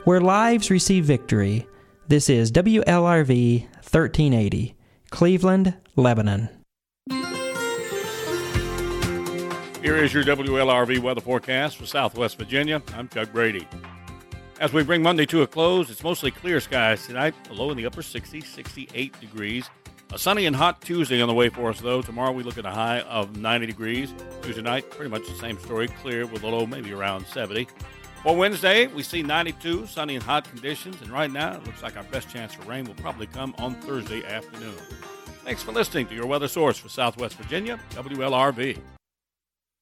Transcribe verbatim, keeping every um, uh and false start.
where lives receive victory. This is W L R V thirteen eighty, Cleveland, Lebanon. Here is your W L R V weather forecast for Southwest Virginia. I'm Chuck Brady. As we bring Monday to a close, it's mostly clear skies tonight, a low in the upper sixties, sixty-eight degrees. A sunny and hot Tuesday on the way for us, though. Tomorrow we look at a high of ninety degrees. Tuesday night, pretty much the same story, clear with a low maybe around seventy. For Wednesday, we see ninety-two, sunny and hot conditions. And right now, it looks like our best chance for rain will probably come on Thursday afternoon. Thanks for listening to your weather source for Southwest Virginia, W L R V.